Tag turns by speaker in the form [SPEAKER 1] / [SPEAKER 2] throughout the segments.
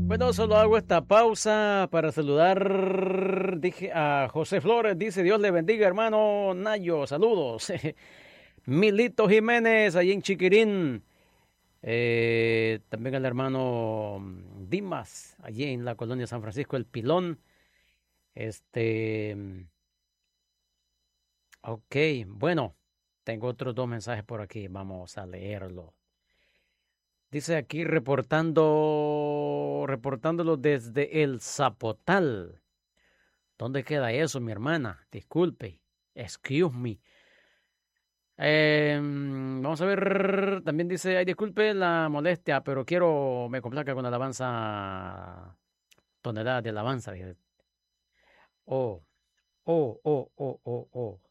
[SPEAKER 1] Bueno, solo hago esta pausa para saludar dije, a José Flores. Dice, Dios le bendiga, hermano Nayo. Saludos. Milito Jiménez, allí en Chiquirín. También al hermano Dimas, allí en la colonia San Francisco, El Pilón. Ok, bueno, tengo otros dos mensajes por aquí. Vamos a leerlo. Dice aquí reportándolo desde el Zapotal. ¿Dónde queda eso, mi hermana? Disculpe. Excuse me. Vamos a ver. También dice, ay, disculpe la molestia, pero me complaca con alabanza. Tonelada de alabanza. Dije. Oh, oh.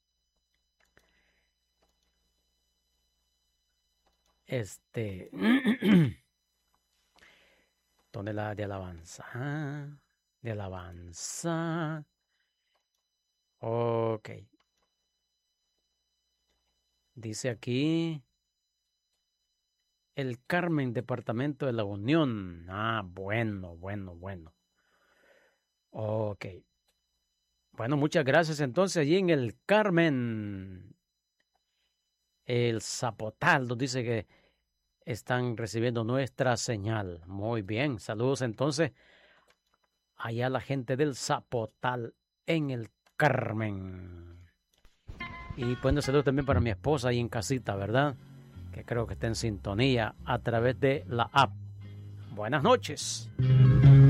[SPEAKER 1] Tonelada de alabanza. De alabanza. Ok. Dice aquí el Carmen, departamento de la Unión. Ah, bueno. Ok. Bueno, muchas gracias entonces allí en el Carmen. El Zapotal nos dice que están recibiendo nuestra señal. Muy bien, saludos entonces allá a la gente del Zapotal en el Carmen. Y pues saludos también para mi esposa ahí en casita, ¿verdad? Que creo que está en sintonía a través de la app. Buenas noches.